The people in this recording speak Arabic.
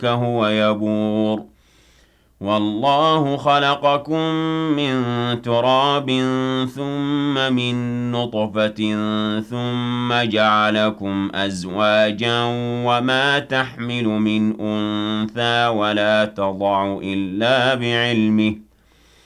فهو يبور والله خلقكم من تراب ثم من نطفة ثم جعلكم أزواجا وما تحمل من أنثى ولا تضع إلا بعلمه